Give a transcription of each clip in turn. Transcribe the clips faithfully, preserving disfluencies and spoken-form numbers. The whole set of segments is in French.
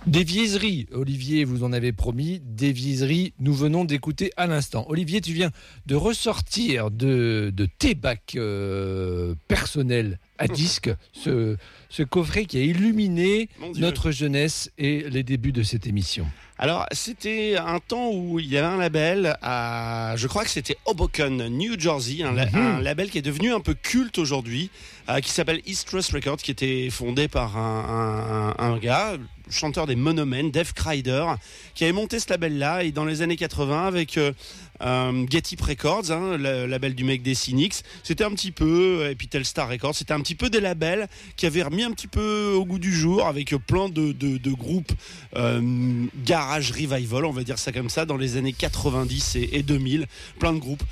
Des viennoiseries, Olivier, vous en avez promis, des viennoiseries, nous venons d'écouter à l'instant. Olivier, tu viens de ressortir de, de tes bacs euh, personnels à disque, ce, ce coffret qui a illuminé notre jeunesse et les débuts de cette émission. Alors, c'était un temps où il y avait un label à, je crois que c'était Hoboken, New Jersey, un, la, mm-hmm. un label qui est devenu un peu culte aujourd'hui, euh, qui s'appelle East Coast Records, qui était fondé par un, un, un gars, chanteur des Monomen, Dave Crider, qui avait monté ce label-là, et dans les années quatre-vingts, avec euh, euh, Get Up Records, hein, le label du mec des Cynics, c'était un petit peu, et puis Telstar Records, c'était un petit peu des labels qui avaient remis un petit peu au goût du jour, avec plein de, de, de groupes euh, garage revival, on va dire ça comme ça, dans les années quatre-vingt-dix et, et deux mille, plein de groupes.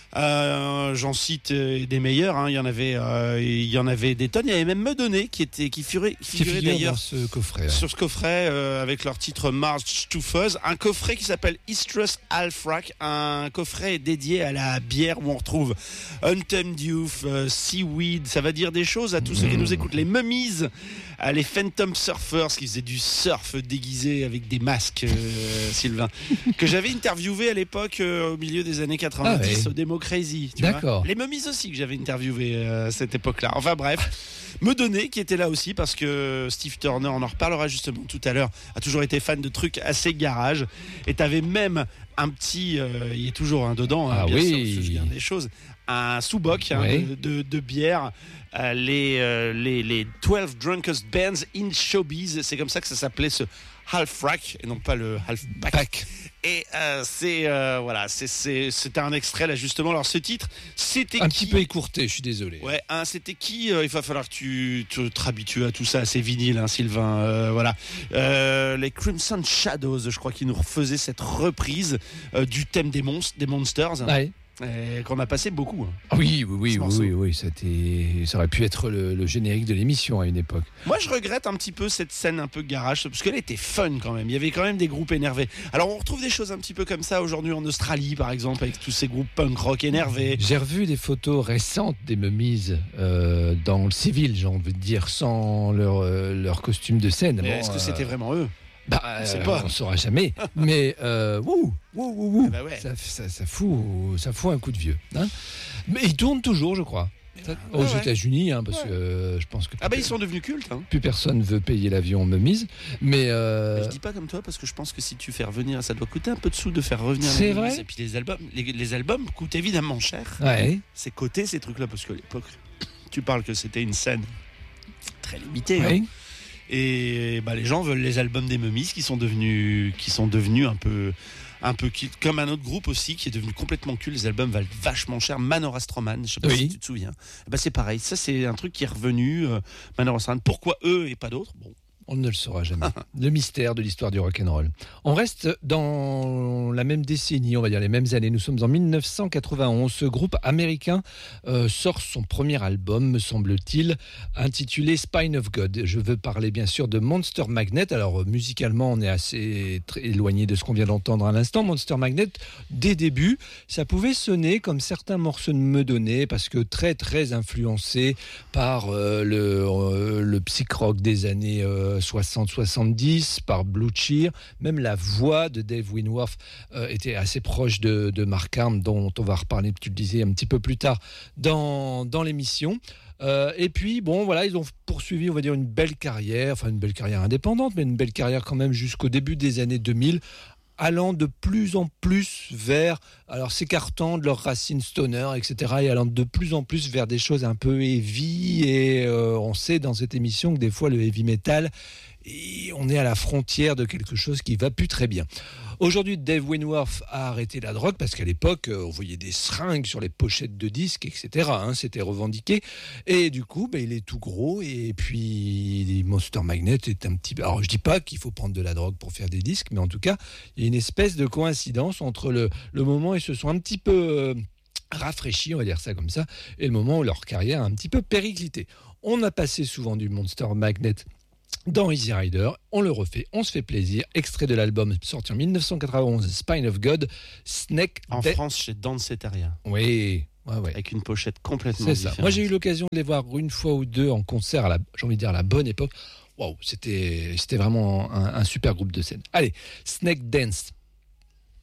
Euh, j'en cite euh, des meilleurs, hein. Il y en avait, euh, il y en avait des tonnes. Il y avait même Medonné qui était, qui figurait, qui figurait qui d'ailleurs ce coffret, sur ce coffret euh, avec leur titre March to Fuzz, un coffret qui s'appelle Eastrus Alfrac, un coffret dédié à la bière où on retrouve Untamed Youth, euh, Seaweed. Ça va dire des choses à tous ceux qui nous écoutent. Les Mummies, euh, les Phantom Surfers qui faisaient du surf déguisé avec des masques, euh, Sylvain, que j'avais interviewé à l'époque euh, au milieu des années quatre-vingt-dix, ah ouais. Au Démo Crazy, tu D'accord. vois. Les Mummies aussi que j'avais interviewé euh, à cette époque-là. Enfin bref, Medonné qui était là aussi parce que Steve Turner, on en reparlera justement tout à l'heure, a toujours été fan de trucs assez garage. Et t'avais même un petit, euh, il est toujours hein, dedans, hein, ah bien oui. sûr, je me souviens des choses, un sous-boc hein, oui. de, de, de bière. Euh, les, euh, les, les douze Drunkest Bands in Showbiz, c'est comme ça que ça s'appelait ce half rack et non pas le half back. Et euh, c'est euh, voilà, c'est, c'est c'était un extrait là justement. Alors ce titre, c'était un qui... petit peu écourté, je suis désolé. Ouais, hein, c'était qui euh, il va falloir que tu, tu te habitues à tout ça, à ces vinyles, hein, Sylvain. Euh, voilà, euh, les Crimson Shadows, je crois qu'ils nous refaisaient cette reprise euh, du thème des monstres, des monsters. Hein. Ouais. Et qu'on a passé beaucoup. Hein, oui, oui, oui, oui, oui, oui, c'était, ça aurait pu être le, le générique de l'émission à une époque. Moi, je regrette un petit peu cette scène un peu garage, parce qu'elle était fun quand même. Il y avait quand même des groupes énervés. Alors, on retrouve des choses un petit peu comme ça aujourd'hui en Australie, par exemple, avec tous ces groupes punk rock énervés. J'ai revu des photos récentes des Mummies euh, dans le civil, j'ai envie de dire, sans leur, euh, leur costume de scène. Mais bon, est-ce que euh... c'était vraiment eux? Bah, euh, pas. On ne saura jamais. Mais euh, wouh, wouh, wouh, wouh. Bah ouais. ça, ça, ça, fout, ça fout un coup de vieux. Hein, mais ils tournent toujours, je crois. Ça, aux ouais, États-Unis, hein, parce ouais. que euh, je pense que. Ah bah ils sont devenus cultes. Hein. Plus personne veut payer l'avion Mummies, mais. Euh... Je dis pas comme toi parce que je pense que si tu fais revenir, ça doit coûter un peu de sous de faire revenir. C'est vrai. Et puis les albums, les, les albums coûtent évidemment cher. Ouais. C'est coté ces trucs-là parce qu'à l'époque, tu parles que c'était une scène très limitée. Ouais. Hein. Et bah, les gens veulent les albums des Mummies qui sont devenus, qui sont devenus un peu, un peu comme un autre groupe aussi qui est devenu complètement culte. Les albums valent vachement cher. Manor Astroman, je sais pas oui. si tu te souviens. Bah, c'est pareil. Ça, c'est un truc qui est revenu. Euh, Manor Astroman. Pourquoi eux et pas d'autres? Bon. On ne le saura jamais. Le mystère de l'histoire du rock'n'roll. On reste dans la même décennie, on va dire les mêmes années. Nous sommes en dix-neuf cent quatre-vingt-onze. Ce groupe américain euh, sort son premier album, me semble-t-il, intitulé Spine of God. Je veux parler bien sûr de Monster Magnet. Alors musicalement, on est assez très éloigné de ce qu'on vient d'entendre à l'instant. Monster Magnet, dès début, ça pouvait sonner comme certains morceaux de Medonné, parce que très très influencé par euh, le, euh, le psych rock des années euh, soixante soixante-dix, par Blue Cheer. Même la voix de Dave Winworth euh, était assez proche de, de Mark Arm, dont on va reparler, tu le disais, un petit peu plus tard dans, dans l'émission. Euh, et puis, bon, voilà, ils ont poursuivi, on va dire, une belle carrière, enfin une belle carrière indépendante, mais une belle carrière quand même jusqu'au début des années deux mille, allant de plus en plus vers, alors s'écartant de leurs racines stoner, et cetera, et allant de plus en plus vers des choses un peu heavy, et euh, on sait dans cette émission que des fois le heavy metal, et on est à la frontière de quelque chose qui va plus très bien. Aujourd'hui, Dave Winworth a arrêté la drogue parce qu'à l'époque, on voyait des seringues sur les pochettes de disques, et cetera. Hein, c'était revendiqué. Et du coup, ben, il est tout gros. Et puis, Monster Magnet est un petit peu... Alors, je dis pas qu'il faut prendre de la drogue pour faire des disques, mais en tout cas, il y a une espèce de coïncidence entre le, le moment où ils se sont un petit peu... Euh, rafraîchis, on va dire ça comme ça, et le moment où leur carrière a un petit peu périclité. On a passé souvent du Monster Magnet dans Easy Rider, on le refait, on se fait plaisir. Extrait de l'album sorti en dix-neuf cent quatre-vingt-onze, Spine of God, Snake. En De... France, chez Danceteria. Oui, ouais, ouais. Avec une pochette complètement c'est différente. Ça. Moi, j'ai eu l'occasion de les voir une fois ou deux en concert, à la, j'ai envie de dire à la bonne époque. waouh, c'était, c'était vraiment un, un super groupe de scène. Allez, Snake Dance.